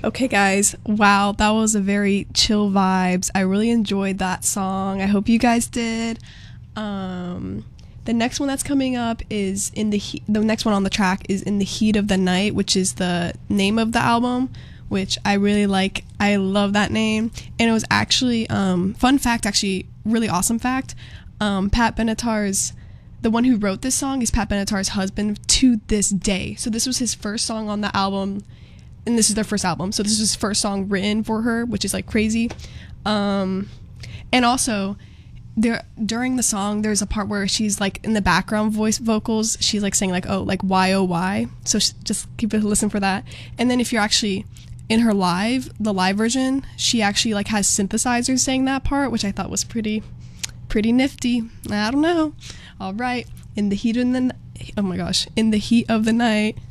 Okay, guys. Wow, that was a very chill vibes. I really enjoyed that song. I hope you guys did. Um, the next one that's coming up is the next one on the track is In the Heat of the Night, which is the name of the album, which I really like. I love that name. And it was actually, fun fact, actually, really awesome fact. Pat Benatar's, the one who wrote this song is Pat Benatar's husband to this day. So this was his first song on the album, and this is their first album. So this is his first song written for her, which is like crazy. And also, there during the song, there's a part where she's like in the background voice vocals. She's like saying like, oh, like why oh why. So just keep a listen for that. And then if you're actually in her the live version, she actually like has synthesizers saying that part, which I thought was pretty nifty. I don't know. All right, in the heat of the night.